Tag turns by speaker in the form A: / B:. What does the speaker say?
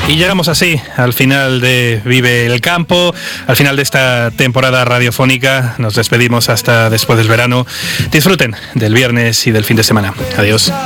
A: Y llegamos así al final de Vive el Campo, al final de esta temporada radiofónica. Nos despedimos hasta después del verano. Disfruten del viernes y del fin de semana. Adiós.